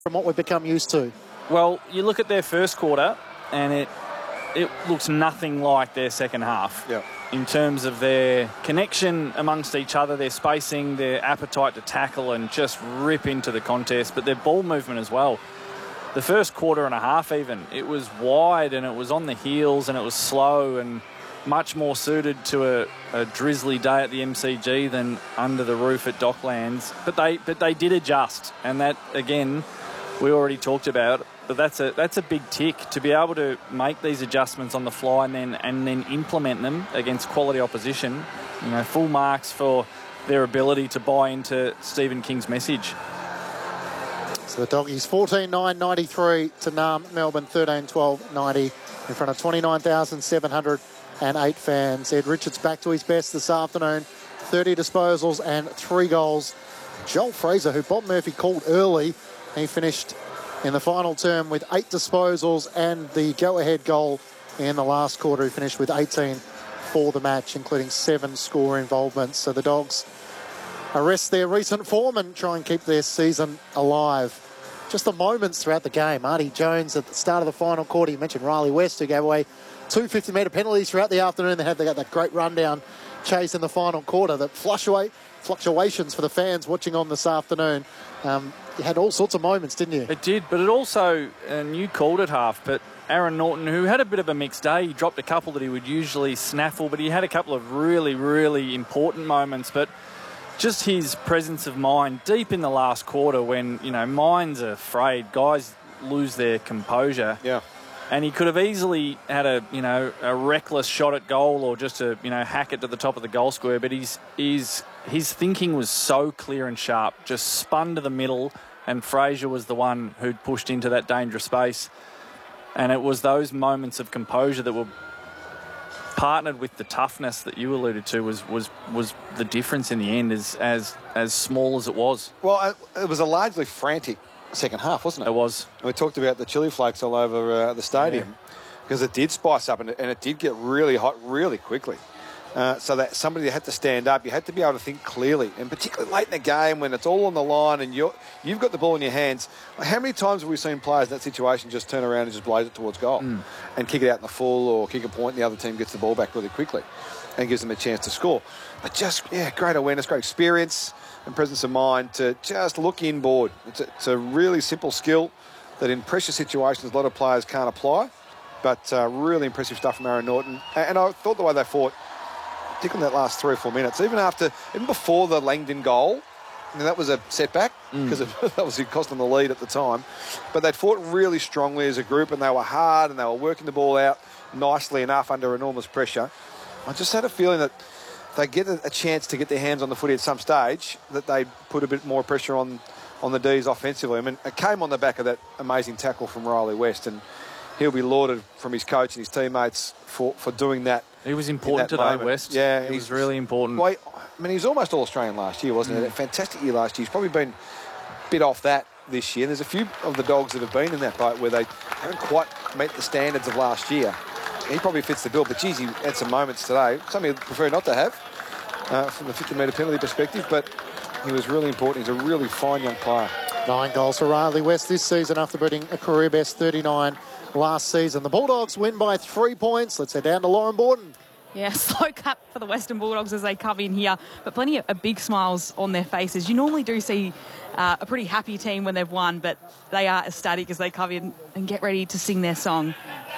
from what we've become used to. Well, you look at their first quarter and it looks nothing like their second half. Yeah. In terms of their connection amongst each other, their spacing, their appetite to tackle and just rip into the contest, but their ball movement as well. The first quarter and a half even, it was wide and it was on the heels and it was slow and much more suited to a drizzly day at the MCG than under the roof at Docklands. But they did adjust, and that, again, we already talked about. But that's a big tick to be able to make these adjustments on the fly and then implement them against quality opposition. You know, full marks for their ability to buy into Stephen King's message. So the Doggies 14-9-93 to Melbourne 13-12-90 in front of 29,708 fans. Ed Richards back to his best this afternoon, 30 disposals and 3 goals. Joel Fraser, who Bob Murphy called early, he finished in the final term with 8 disposals and the go-ahead goal in the last quarter. He finished with 18 for the match, including 7 score involvements. So the Dogs arrest their recent form and try and keep their season alive. Just the moments throughout the game. Artie Jones at the start of the final quarter. You mentioned Riley West, who gave away 2 50-metre penalties throughout the afternoon. They got that great rundown chase in the final quarter. That fluctuations for the fans watching on this afternoon. You had all sorts of moments, didn't you? It did, but it also, and you called it half, but Aaron Norton, who had a bit of a mixed day, he dropped a couple that he would usually snaffle, but he had a couple of really, really important moments. But just his presence of mind deep in the last quarter when, you know, minds are frayed, guys lose their composure. Yeah. And he could have easily had a reckless shot at goal or just hack it to the top of the goal square. But his thinking was so clear and sharp, just spun to the middle, and Fraser was the one who'd pushed into that dangerous space. And it was those moments of composure that were partnered with the toughness that you alluded to was the difference in the end, as small as it was. Well, it was a largely frantic second half, wasn't it? It was. And we talked about the chili flakes all over the stadium because it did spice up and it did get really hot really quickly. So that somebody had to stand up. You had to be able to think clearly, and particularly late in the game when it's all on the line and you've got the ball in your hands. How many times have we seen players in that situation just turn around and just blaze it towards goal and kick it out in the full or kick a point and the other team gets the ball back really quickly and gives them a chance to score? But just, great awareness, great experience and presence of mind to just look inboard. It's a really simple skill that in pressure situations a lot of players can't apply, but really impressive stuff from Aaron Norton. And I thought the way they fought, particularly in that last 3 or 4 minutes, even before the Langdon goal, that was a setback because that was cost them the lead at the time. But they'd fought really strongly as a group and they were hard and they were working the ball out nicely enough under enormous pressure. I just had a feeling that they get a chance to get their hands on the footy at some stage, that they put a bit more pressure on the D's offensively. I mean, it came on the back of that amazing tackle from Riley West, and he'll be lauded from his coach and his teammates for doing that. He was important today, moment. West. Yeah, he was really important. Well, I mean, he was almost All-Australian last year, wasn't he? A fantastic year last year. He's probably been a bit off that this year. There's a few of the Dogs that have been in that boat where they haven't quite met the standards of last year. He probably fits the bill, but geez, he had some moments today, something he'd prefer not to have from the 50-metre penalty perspective, but he was really important. He's a really fine young player. 9 goals for Riley West this season after beating a career best 39 last season. The Bulldogs win by 3 points. Let's head down to Lauren Borden. Yeah, slow clap for the Western Bulldogs as they come in here, but plenty of big smiles on their faces. You normally do see a pretty happy team when they've won, but they are ecstatic as they come in and get ready to sing their song.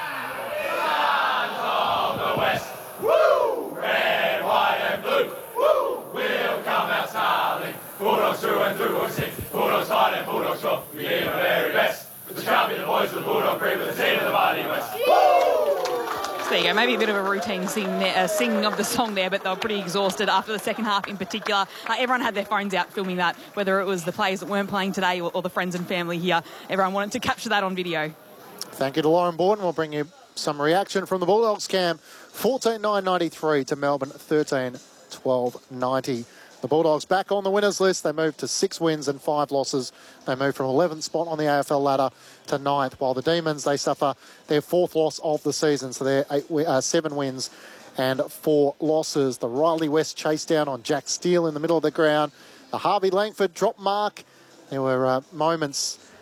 Bulldogs through and through, we'll sing. Bulldogs fight and Bulldogs go. We gave our very best. The champion, the boys with Bulldog cream with the team of the mighty West. So there you go, maybe a bit of a routine singing of the song there, but they were pretty exhausted after the second half in particular. Everyone had their phones out filming that, whether it was the players that weren't playing today or the friends and family here. Everyone wanted to capture that on video. Thank you to Lauren Borden. We'll bring you some reaction from the Bulldogs camp. 14-9-93 to Melbourne 13-12-90. The Bulldogs back on the winners list. They moved to 6 wins and 5 losses. They moved from 11th spot on the AFL ladder to 9th, while the Demons, they suffer their 4th loss of the season. So they're 7 wins and 4 losses. The Riley West chase down on Jack Steele in the middle of the ground. The Harvey Langford drop mark. There were moments